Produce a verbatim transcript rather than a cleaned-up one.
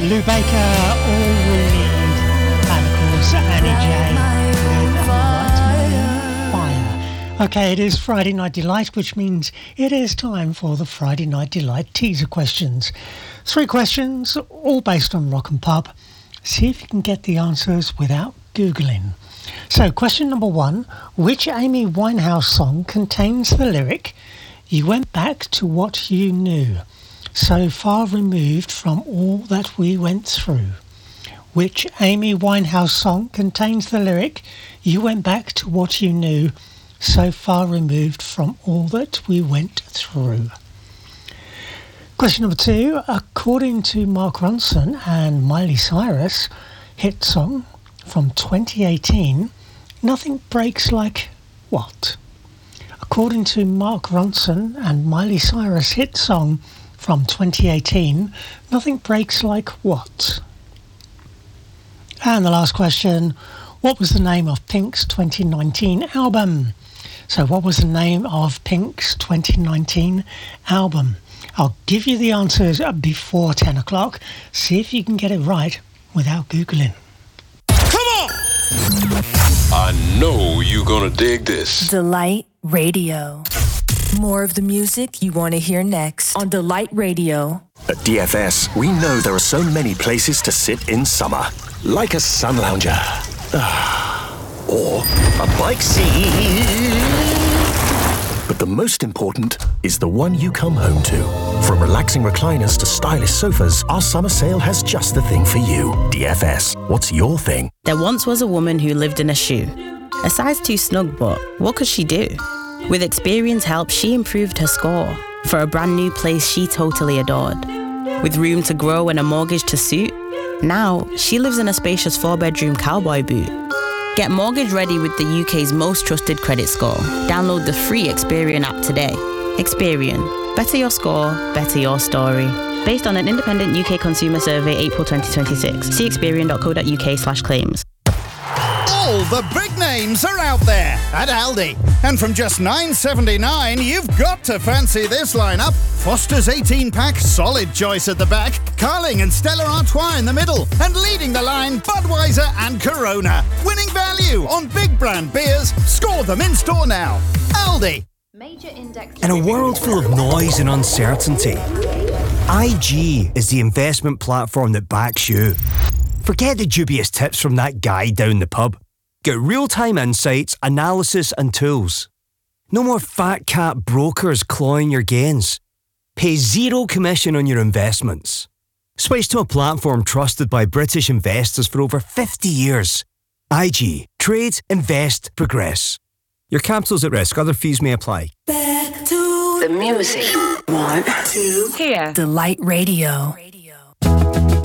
Lou Baker, All We Need, and of course Annie J with Light My Fire. Okay, it is Friday Night Delight, which means it is time for the Friday Night Delight teaser questions. Three questions, all based on rock and pop. See if you can get the answers without Googling. So, question number one, which Amy Winehouse song contains the lyric, "You went back to what you knew, so far removed from all that we went through"? Which Amy Winehouse song contains the lyric, "You went back to what you knew, so far removed from all that we went through"? Question number two, according to Mark Ronson and Miley Cyrus' hit song from twenty eighteen, Nothing Breaks Like what? According to Mark Ronson and Miley Cyrus' hit song from twenty eighteen, Nothing Breaks Like what? And the last question, what was the name of Pink's twenty nineteen album? So what was the name of Pink's twenty nineteen album? I'll give you the answers before ten o'clock. See if you can get it right without Googling. Come on! I know you're gonna dig this. Delight Radio. More of the music you want to hear next on Delight Radio. At D F S, we know there are so many places to sit in summer. Like a sun lounger. Or a bike seat. But the most important is the one you come home to. From relaxing recliners to stylish sofas, our summer sale has just the thing for you. D F S, what's your thing? There once was a woman who lived in a shoe. A size too snug, but what could she do? With Experian's help, she improved her score for a brand new place she totally adored. With room to grow and a mortgage to suit, now she lives in a spacious four-bedroom cowboy boot. Get mortgage ready with the U K's most trusted credit score. Download the free Experian app today. Experian. Better your score, better your story. Based on an independent U K consumer survey, April twenty twenty-six. See experian.co.uk slash claims. All the big names are out there at Aldi. And from just nine seventy-nine, you've got to fancy this lineup. Foster's eighteen-pack, solid choice at the back. Carling and Stella Artois in the middle. And leading the line, Budweiser and Corona. Winning value on big brand beers. Score them in store now. Aldi. Major index. In a world full of noise and uncertainty, I G is the investment platform that backs you. Forget the dubious tips from that guy down the pub. Get real-time insights, analysis and tools. No more fat cat brokers clawing your gains. Pay zero commission on your investments. Switch to a platform trusted by British investors for over fifty years. I G. Trade, invest, progress. Your capital's at risk. Other fees may apply. Back to the music. Want to hear Delight Radio.